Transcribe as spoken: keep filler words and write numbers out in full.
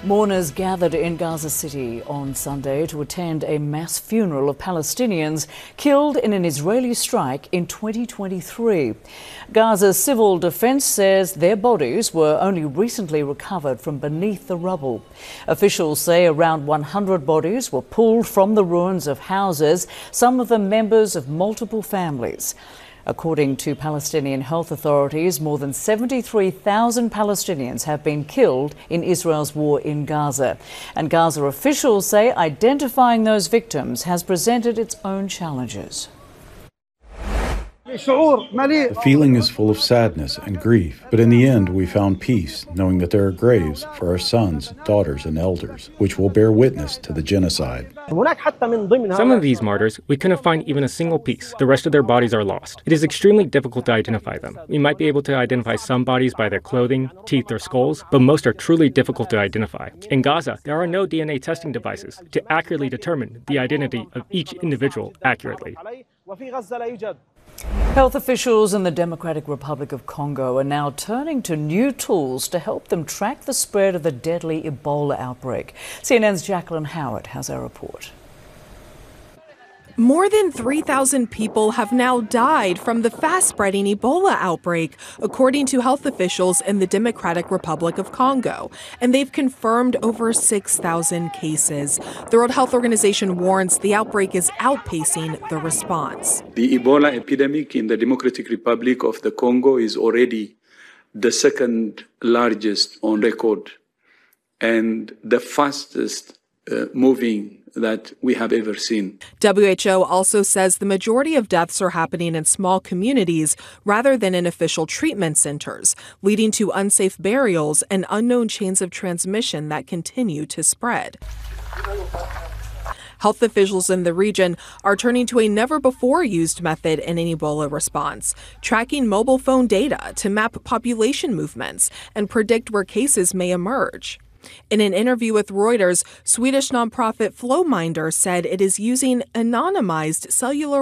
Mourners gathered in Gaza City on Sunday to attend a mass funeral of Palestinians killed in an Israeli strike in twenty twenty-three. Gaza's civil defense says their bodies were only recently recovered from beneath the rubble. Officials say around one hundred bodies were pulled from the ruins of houses, some of them members of multiple families. According to Palestinian health authorities, more than seventy-three thousand Palestinians have been killed in Israel's war in Gaza. And Gaza officials say identifying those victims has presented its own challenges. The feeling is full of sadness and grief, but in the end we found peace, knowing that there are graves for our sons, daughters, and elders, which will bear witness to the genocide. Some of these martyrs, we couldn't find even a single piece. The rest of their bodies are lost. It is extremely difficult to identify them. We might be able to identify some bodies by their clothing, teeth, or skulls, but most are truly difficult to identify. In Gaza, there are no D N A testing devices to accurately determine the identity of each individual accurately. Health officials in the Democratic Republic of Congo are now turning to new tools to help them track the spread of the deadly Ebola outbreak. C N N's Jacqueline Howard has our report. More than three thousand people have now died from the fast-spreading Ebola outbreak, according to health officials in the Democratic Republic of Congo, and they've confirmed over six thousand cases. The World Health Organization warns the outbreak is outpacing the response. The Ebola epidemic in the Democratic Republic of the Congo is already the second largest on record and the fastest uh, moving that we have ever seen. W H O also says the majority of deaths are happening in small communities rather than in official treatment centers, leading to unsafe burials and unknown chains of transmission that continue to spread. Health officials in the region are turning to a never-before-used method in an Ebola response, tracking mobile phone data to map population movements and predict where cases may emerge. In an interview with Reuters, Swedish nonprofit Flowminder said it is using anonymized cellular